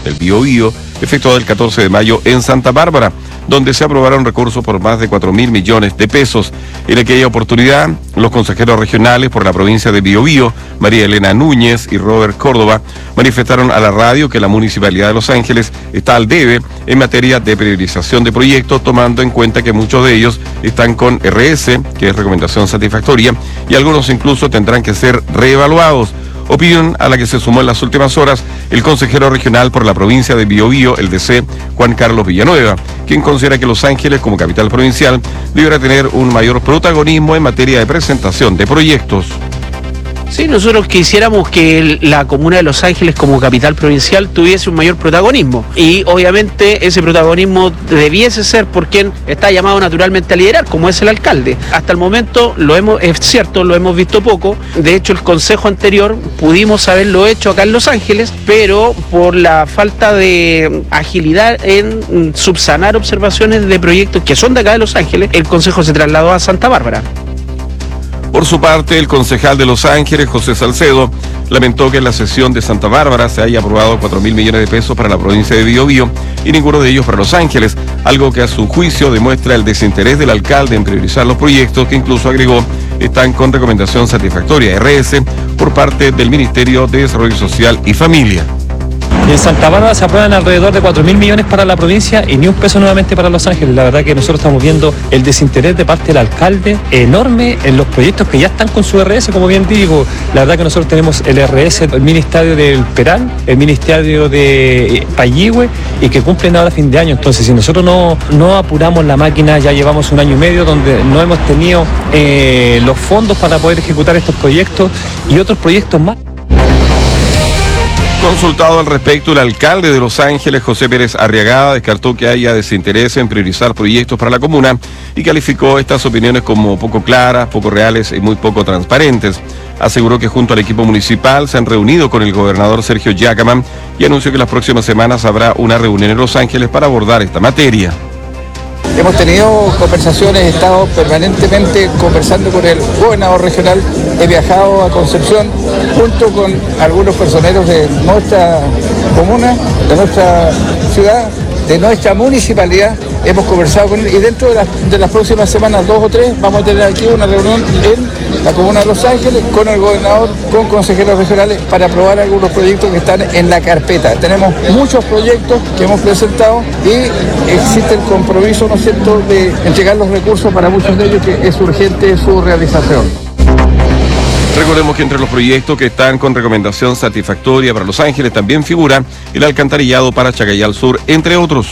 del Biobío, efectuado el 14 de mayo en Santa Bárbara, donde se aprobaron recursos por más de 4.000 millones de pesos. En aquella oportunidad, los consejeros regionales por la provincia de Biobío, María Elena Núñez y Robert Córdoba, manifestaron a la radio que la Municipalidad de Los Ángeles está al debe en materia de priorización de proyectos, tomando en cuenta que muchos de ellos están con RS, que es recomendación satisfactoria, y algunos incluso tendrán que ser reevaluados. Opinión a la que se sumó en las últimas horas el consejero regional por la provincia de Biobío, el DC, Juan Carlos Villanueva, quien considera que Los Ángeles, como capital provincial, deberá tener un mayor protagonismo en materia de presentación de proyectos. Sí, nosotros quisiéramos que la comuna de Los Ángeles como capital provincial tuviese un mayor protagonismo y obviamente ese protagonismo debiese ser por quien está llamado naturalmente a liderar, como es el alcalde. Hasta el momento es cierto, lo hemos visto poco. De hecho, el consejo anterior pudimos haberlo hecho acá en Los Ángeles, pero por la falta de agilidad en subsanar observaciones de proyectos que son de acá de Los Ángeles, el consejo se trasladó a Santa Bárbara. Por su parte, el concejal de Los Ángeles, José Salcedo, lamentó que en la sesión de Santa Bárbara se haya aprobado 4.000 millones de pesos para la provincia de Biobío y ninguno de ellos para Los Ángeles, algo que a su juicio demuestra el desinterés del alcalde en priorizar los proyectos que incluso agregó están con recomendación satisfactoria RS por parte del Ministerio de Desarrollo Social y Familia. En Santa Bárbara se aprueban alrededor de 4.000 millones para la provincia y ni un peso nuevamente para Los Ángeles. La verdad que nosotros estamos viendo el desinterés de parte del alcalde enorme en los proyectos que ya están con su RS, como bien digo. La verdad que nosotros tenemos el RS, el Ministerio del Peral, el Ministerio de Payihue y que cumplen ahora a fin de año. Entonces, si nosotros no apuramos la máquina, ya llevamos 1 año y medio donde no hemos tenido los fondos para poder ejecutar estos proyectos y otros proyectos más. Consultado al respecto, el alcalde de Los Ángeles, José Pérez Arriagada, descartó que haya desinterés en priorizar proyectos para la comuna y calificó estas opiniones como poco claras, poco reales y muy poco transparentes. Aseguró que junto al equipo municipal se han reunido con el gobernador Sergio Giacaman y anunció que las próximas semanas habrá una reunión en Los Ángeles para abordar esta materia. Hemos tenido conversaciones, he estado permanentemente conversando con el gobernador regional, he viajado a Concepción junto con algunos personeros de nuestra comuna, de nuestra ciudad, de nuestra municipalidad, hemos conversado con él y dentro de las próximas semanas, 2 o 3, vamos a tener aquí una reunión en la comuna de Los Ángeles con el gobernador, con consejeros regionales para aprobar algunos proyectos que están en la carpeta. Tenemos muchos proyectos que hemos presentado y existe el compromiso, ¿no es cierto?, de entregar los recursos para muchos de ellos, que es urgente su realización. Recordemos que entre los proyectos que están con recomendación satisfactoria para Los Ángeles también figura el alcantarillado para Chacayal Sur, entre otros.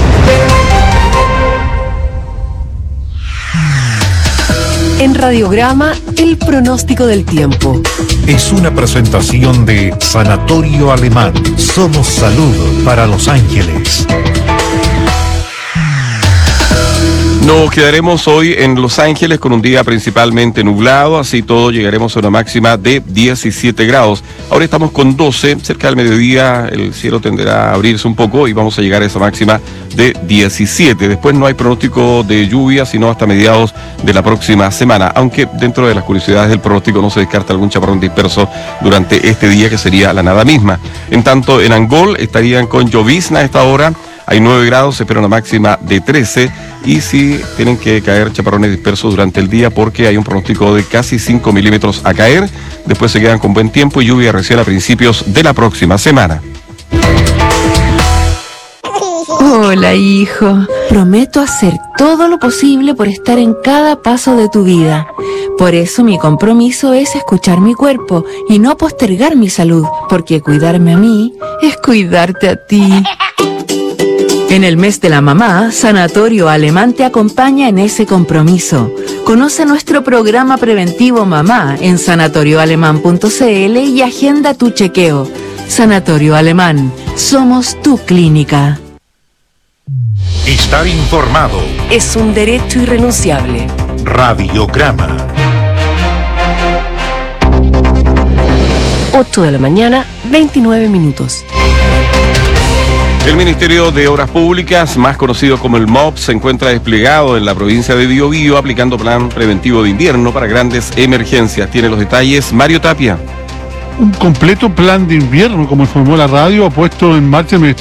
En Radiograma, el pronóstico del tiempo. Es una presentación de Sanatorio Alemán. Somos salud para Los Ángeles. Nos quedaremos hoy en Los Ángeles con un día principalmente nublado, así todo llegaremos a una máxima de 17 grados. Ahora estamos con 12, cerca del mediodía el cielo tenderá a abrirse un poco y vamos a llegar a esa máxima de 17. Después no hay pronóstico de lluvia, sino hasta mediados de la próxima semana, aunque dentro de las curiosidades del pronóstico no se descarta algún chaparrón disperso durante este día que sería la nada misma. En tanto, en Angol estarían con llovizna a esta hora. Hay 9 grados, se espera una máxima de 13 y sí tienen que caer chaparrones dispersos durante el día porque hay un pronóstico de casi 5 milímetros a caer. Después se quedan con buen tiempo y lluvia recién a principios de la próxima semana. Hola, hijo. Prometo hacer todo lo posible por estar en cada paso de tu vida. Por eso mi compromiso es escuchar mi cuerpo y no postergar mi salud, porque cuidarme a mí es cuidarte a ti. En el mes de la mamá, Sanatorio Alemán te acompaña en ese compromiso. Conoce nuestro programa preventivo Mamá en sanatorioalemán.cl y agenda tu chequeo. Sanatorio Alemán, somos tu clínica. Estar informado. Es un derecho irrenunciable. Radiograma. 8 de la mañana, 29 minutos. El Ministerio de Obras Públicas, más conocido como el MOP, se encuentra desplegado en la provincia de Biobío aplicando plan preventivo de invierno para grandes emergencias. Tiene los detalles Mario Tapia. Un completo plan de invierno, como informó la radio, ha puesto en marcha el Ministerio